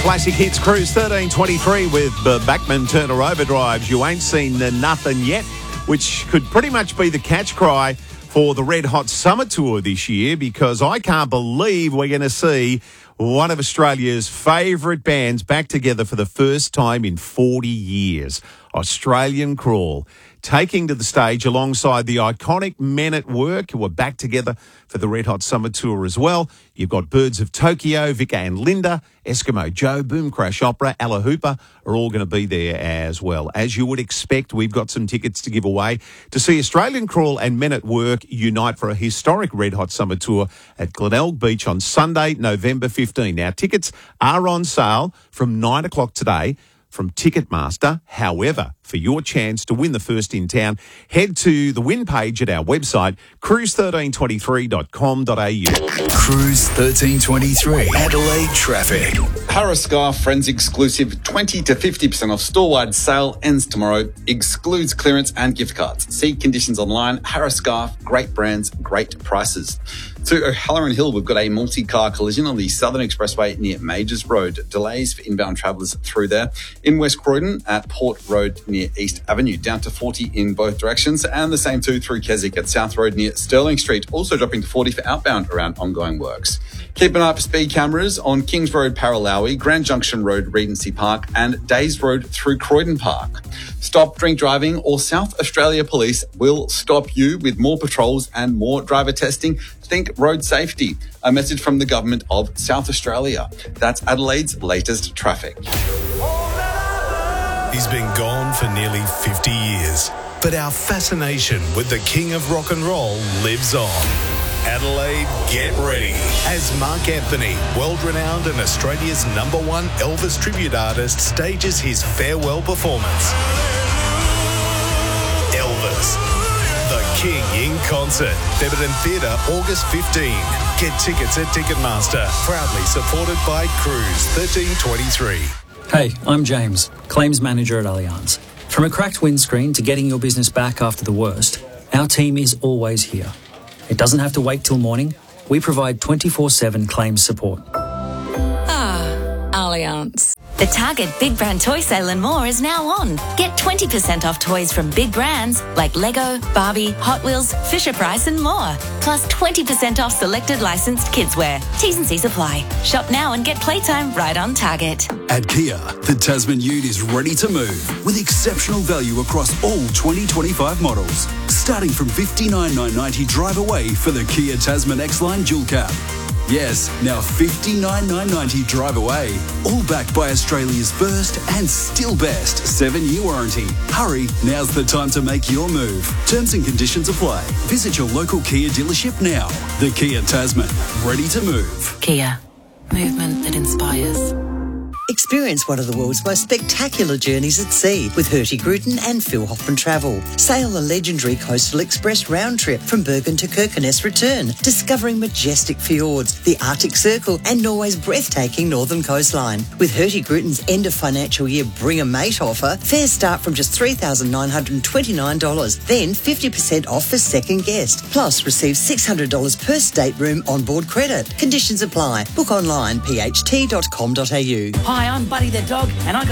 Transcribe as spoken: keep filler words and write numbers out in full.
Classic Hits Cruise thirteen twenty-three with uh, Bachman Turner Overdrives. You ain't seen uh, nothing yet, which could pretty much be the catch cry for the Red Hot Summer Tour this year, because I can't believe we're going to see one of Australia's favourite bands back together for the first time in forty years. Australian Crawl, taking to the stage alongside the iconic Men at Work, who are back together for the Red Hot Summer Tour as well. You've got Birds of Tokyo, Vic and Linda, Eskimo Joe, Boom Crash Opera, Alla Hooper are all going to be there as well. As you would expect, we've got some tickets to give away to see Australian Crawl and Men at Work unite for a historic Red Hot Summer Tour at Glenelg Beach on Sunday, November fifteenth. Now, tickets are on sale from nine o'clock today from Ticketmaster. However, for your chance to win the first in town, head to the win page at our website, cruise thirteen twenty-three dot com dot a u. Cruise thirteen twenty-three, Adelaide traffic. Harris Scarf Friends exclusive twenty to fifty percent off store-wide sale ends tomorrow. Excludes clearance and gift cards. See conditions online. Harris Scarf, great brands, great prices. To O'Halloran Hill, we've got a multi-car collision on the Southern Expressway near Majors Road. Delays for inbound travellers through there. In West Croydon at Port Road near East Avenue, down to forty in both directions. And the same too through Keswick at South Road near Stirling Street, also dropping to forty for outbound around ongoing works. Keep an eye for speed cameras on Kings Road, Paralowie, Grand Junction Road, Regency Park, and Days Road through Croydon Park. Stop drink driving, or South Australia Police will stop you with more patrols and more driver testing. Think road safety. A message from the Government of South Australia. That's Adelaide's latest traffic. He's been gone for nearly fifty years, but our fascination with the king of rock and roll lives on. Adelaide, get ready as Mark Anthony, world-renowned and Australia's number one Elvis tribute artist, stages his farewell performance. Elvis, the King in concert, Thebarton Theatre, August fifteenth. Get tickets at Ticketmaster, proudly supported by Cruise thirteen twenty-three. Hey, I'm James, Claims Manager at Allianz. From a cracked windscreen to getting your business back after the worst, our team is always here. It doesn't have to wait till morning. We provide twenty-four seven claims support. Ah, Allianz. The Target Big Brand Toy Sale and more is now on. Get twenty percent off toys from big brands like Lego, Barbie, Hot Wheels, Fisher-Price and more. Plus twenty percent off selected licensed kidswear. T's and C's apply. Shop now and get playtime right on Target. At Kia, the Tasman Ute is ready to move with exceptional value across all twenty twenty-five models. Starting from fifty-nine thousand nine hundred ninety drive away for the Kia Tasman X-Line Dual Cab. Yes, now fifty-nine thousand nine hundred ninety drive away. All backed by Australia's first and still best seven-year warranty. Hurry, now's the time to make your move. Terms and conditions apply. Visit your local Kia dealership now. The Kia Tasman, ready to move. Kia, movement that inspires. Experience one of the world's most spectacular journeys at sea with Hurtigruten and Phil Hoffman Travel. Sail a legendary Coastal Express round trip from Bergen to Kirkenes return, discovering majestic fjords, the Arctic Circle and Norway's breathtaking northern coastline. With Hurtigruten's end of financial year Bring a Mate offer, fares start from just three thousand nine hundred twenty-nine dollars, then fifty percent off for second guest. Plus, receive six hundred dollars per stateroom onboard credit. Conditions apply. Book online, p h t dot com dot a u. Hi, I'm Buddy the dog, and I got